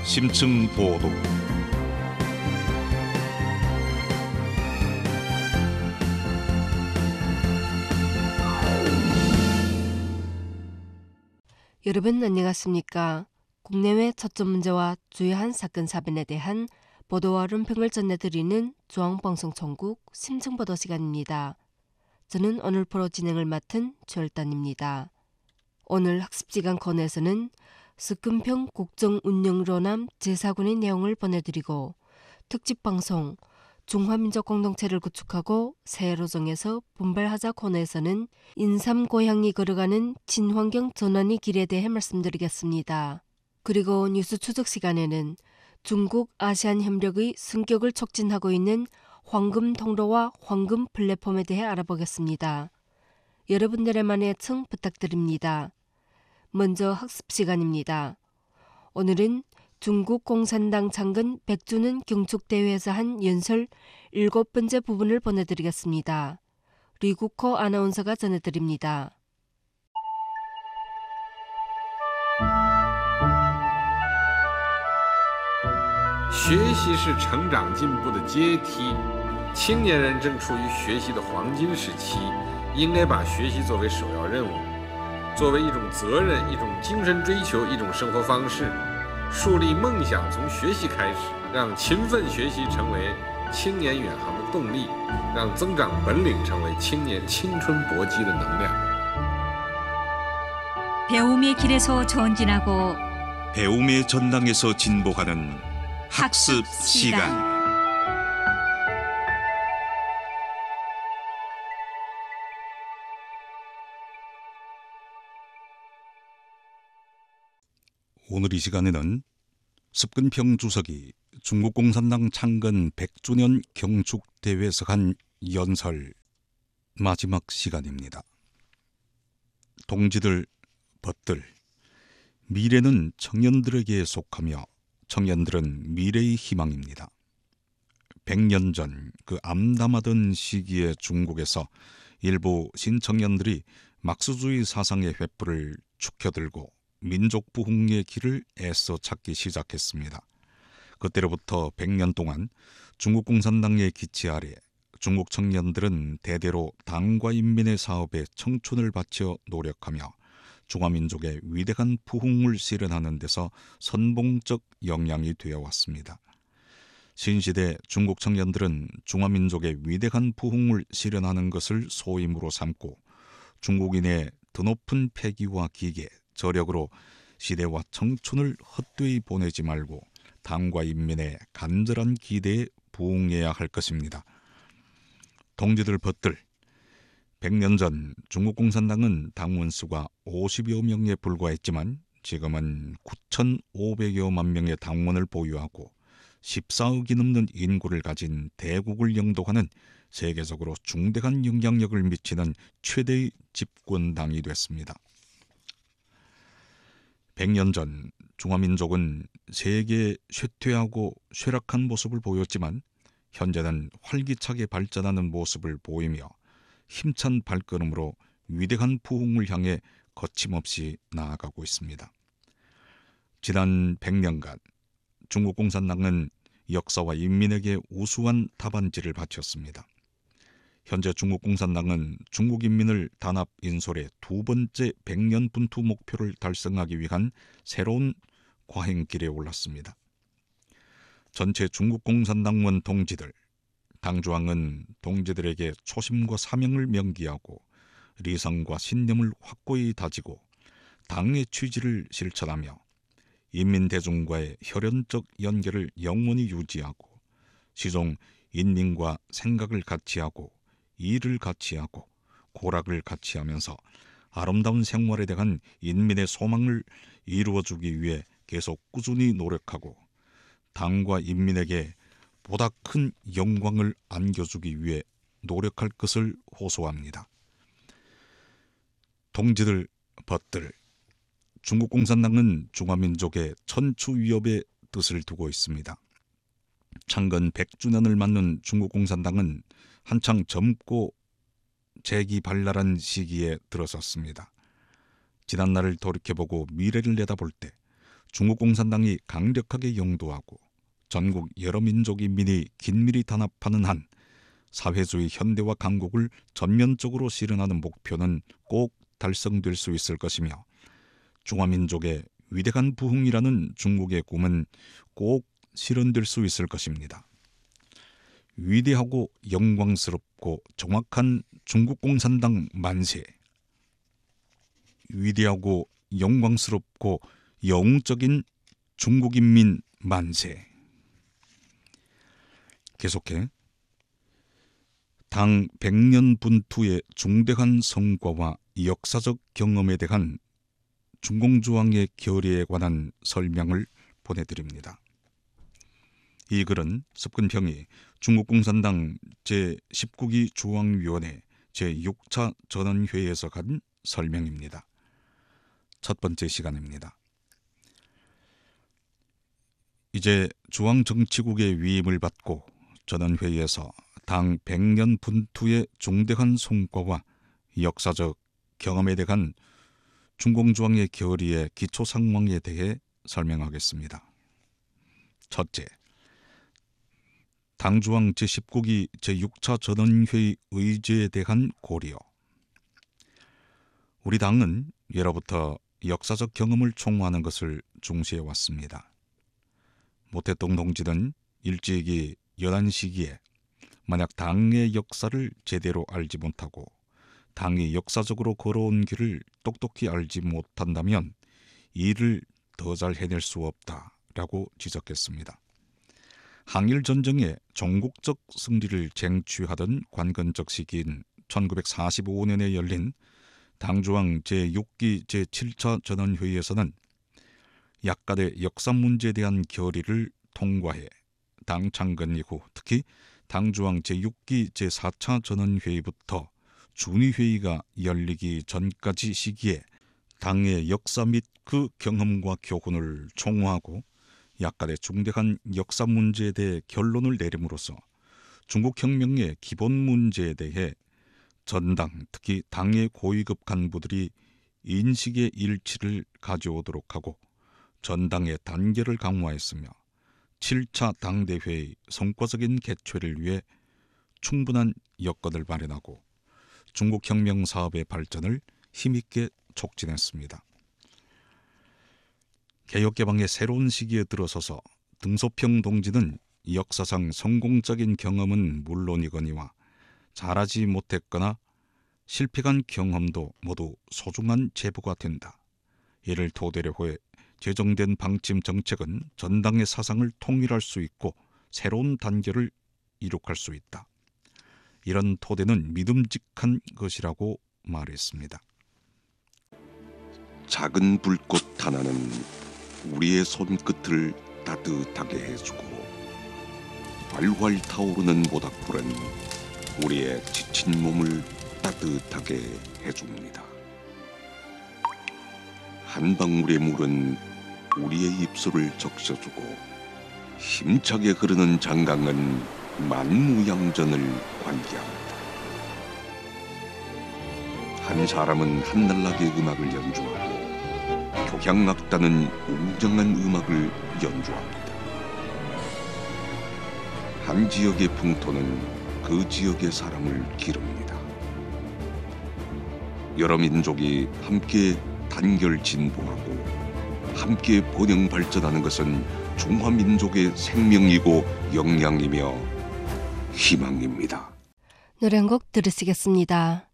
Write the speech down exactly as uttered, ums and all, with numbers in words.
심층 보도. 여러분 안녕하십니까? 국내외 초점 문제와 주요한 사건 사변에 대한 보도와論評을 전해드리는 중앙방송총국 심층보도 시간입니다. 저는 오늘 프로 진행을 맡은 최열단입니다. 오늘 학습지간 코너에서는 석근평 국정운영론함 제사 권의 내용을 보내드리고 특집방송 중화민족공동체를 구축하고 새해로 정해서 분발하자 코너에서는 인삼 고향이 걸어가는 친환경 전환의 길에 대해 말씀드리겠습니다. 그리고 뉴스 추적 시간에는 중국 아시안 협력의 승격을 촉진하고 있는 황금 통로와 황금 플랫폼에 대해 알아보겠습니다. 여러분들의 많은 애청 부탁드립니다. 먼저 학습 시간입니다. 오늘은 중국 공산당 창건 백 주년 경축대회에서 한 연설 일곱 번째 부분을 보내드리겠습니다. 리국호 아나운서가 전해드립니다. 学习是成长进步的阶梯，青年人正处于学习的黄金时期，应该把学习作为首要任务，作为一种责任、一种精神追求、一种生活方式，树立梦想从学习开始，让勤奋学习成为青年远航的动力，让增长本领成为青年青春搏击的能量。 배움의 길에서 전진하고 배움의 전당에서 진보하는 학습 시간. 오늘 이 시간에는 석근평 주석이 중국 공산당 창건 백 주년 경축대회에서 한 연설 마지막 시간입니다. 동지들, 벗들, 미래는 청년들에게 속하며 청년들은 미래의 희망입니다. 백 년 전 그 암담하던 시기의 중국에서 일부 신청년들이 막스주의 사상의 횃불을 축혀들고 민족 부흥의 길을 애써 찾기 시작했습니다. 그때로부터 백 년 동안 중국 공산당의 기치 아래 중국 청년들은 대대로 당과 인민의 사업에 청춘을 바쳐 노력하며 중화민족의 위대한 부흥을 실현하는 데서 선봉적 역량이 되어 왔습니다. 신시대 중국 청년들은 중화민족의 위대한 부흥을 실현하는 것을 소임으로 삼고 중국인의 드높은 패기와 기계, 저력으로 시대와 청춘을 헛되이 보내지 말고 당과 인민의 간절한 기대에 부응해야 할 것입니다. 동지들, 벗들, 백 년 전 중국 공산당은 당원 수가 오십여 명에 불과했지만 지금은 구천오백여만 명의 당원을 보유하고 십사억이 넘는 인구를 가진 대국을 영도하는 세계적으로 중대한 영향력을 미치는 최대의 집권당이 됐습니다. 백 년 전 중화민족은 세계에 쇠퇴하고 쇠락한 모습을 보였지만 현재는 활기차게 발전하는 모습을 보이며 힘찬 발걸음으로 위대한 부흥을 향해 거침없이 나아가고 있습니다. 지난 백 년간 중국 공산당은 역사와 인민에게 우수한 답안지를 바쳤습니다. 현재 중국 공산당은 중국 인민을 단합 인솔의 두 번째 백년 분투 목표를 달성하기 위한 새로운 과행길에 올랐습니다. 전체 중국 공산당원 동지들, 당조항은 동지들에게 초심과 사명을 명기하고 리성과 신념을 확고히 다지고 당의 취지를 실천하며 인민대중과의 혈연적 연결을 영원히 유지하고 시종 인민과 생각을 같이 하고 일을 같이 하고 고락을 같이 하면서 아름다운 생활에 대한 인민의 소망을 이루어주기 위해 계속 꾸준히 노력하고 당과 인민에게 보다 큰 영광을 안겨주기 위해 노력할 것을 호소합니다. 동지들, 벗들, 중국 공산당은 중화민족의 천추위협의 뜻을 두고 있습니다. 창건 백 주년을 맞는 중국 공산당은 한창 젊고 재기발랄한 시기에 들어섰습니다. 지난날을 돌이켜보고 미래를 내다볼 때 중국 공산당이 강력하게 영도하고 전국 여러 민족 인민이 긴밀히 단합하는 한 사회주의 현대화 강국을 전면적으로 실현하는 목표는 꼭 달성될 수 있을 것이며 중화민족의 위대한 부흥이라는 중국의 꿈은 꼭 실현될 수 있을 것입니다. 위대하고 영광스럽고 정확한 중국 공산당 만세. 위대하고 영광스럽고 영웅적인 중국인민 만세. 계속해 당 백 년 분투의 중대한 성과와 역사적 경험에 대한 중공주왕의 결의에 관한 설명을 보내드립니다. 이 글은 습근평이 중국공산당 제십구 기 중앙위원회 제육 차 전원회의에서 간 설명입니다. 첫 번째 시간입니다. 이제 중앙정치국의 위임을 받고 전원회의에서 당 백 년 분투의 중대한 성과와 역사적 경험에 대한 중공주왕의 결의의 기초 상황에 대해 설명하겠습니다. 첫째, 당중앙 제십구 기 제육 차 전원회의 의제에 대한 고려. 우리 당은 예로부터 역사적 경험을 총화하는 것을 중시해 왔습니다. 모태동 동지는 일제기 연안 시기에 만약 당의 역사를 제대로 알지 못하고 당이 역사적으로 걸어온 길을 똑똑히 알지 못한다면 이를 더 잘 해낼 수 없다라고 지적했습니다. 항일전쟁의 전국적 승리를 쟁취하던 관건적 시기인 천구백사십오 년에 열린 당중앙 제육 기 제칠 차 전원회의에서는 약간의 역사 문제에 대한 결의를 통과해 당 창건 이후 특히 당중앙 제육 기 제사 차 전원회의부터 준위회의가 열리기 전까지 시기에 당의 역사 및 그 경험과 교훈을 총화하고 약간의 중대한 역사 문제에 대해 결론을 내림으로써 중국혁명의 기본 문제에 대해 전당, 특히 당의 고위급 간부들이 인식의 일치를 가져오도록 하고 전당의 단결을 강화했으며 칠 차 당대회의 성과적인 개최를 위해 충분한 여건을 마련하고 중국혁명 사업의 발전을 힘있게 촉진했습니다. 개혁개방의 새로운 시기에 들어서서 등소평 동지는 역사상 성공적인 경험은 물론이거니와 잘하지 못했거나 실패한 경험도 모두 소중한 제보가 된다. 이를 토대로 해 제정된 방침 정책은 전당의 사상을 통일할 수 있고 새로운 단계를 이룩할 수 있다. 이런 토대는 믿음직한 것이라고 말했습니다. 작은 불꽃 하나는 우리의 손끝을 따뜻하게 해주고 활활 타오르는 모닥불은 우리의 지친 몸을 따뜻하게 해줍니다. 한 방울의 물은 우리의 입술을 적셔주고 힘차게 흐르는 장강은 만무양전을 관계합니다. 한 사람은 한날나게 음악을 연주하고 교향악단은 웅장한 음악을 연주합니다. 한 지역의 풍토는 그 지역의 사람을 기릅니다. 여러 민족이 함께 단결 진보하고 함께 번영 발전하는 것은 중화민족의 생명이고 역량이며 희망입니다. 노래 한 곡 들으시겠습니다.